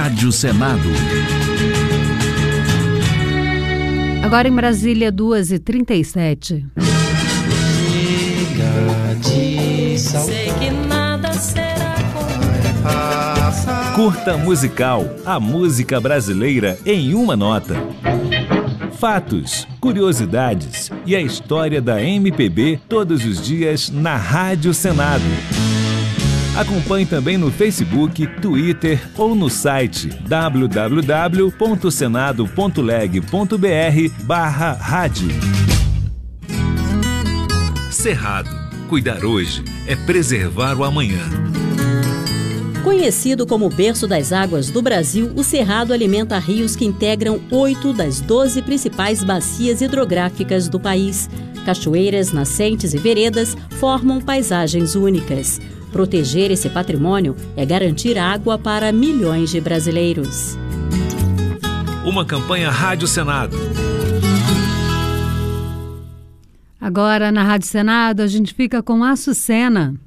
Rádio Senado. Agora em Brasília, 2h37. Sei que nada será como Curta Musical, a música brasileira em uma nota. Fatos, curiosidades e a história da MPB todos os dias na Rádio Senado. Acompanhe também no Facebook, Twitter ou no site www.senado.leg.br/rádio. Cerrado. Cuidar hoje é preservar o amanhã. Conhecido como berço das águas do Brasil, o Cerrado alimenta rios que integram 8 das 12 principais bacias hidrográficas do país. Cachoeiras, nascentes e veredas formam paisagens únicas. Proteger esse patrimônio é garantir água para milhões de brasileiros. Uma campanha Rádio Senado. Agora na Rádio Senado a gente fica com Açucena.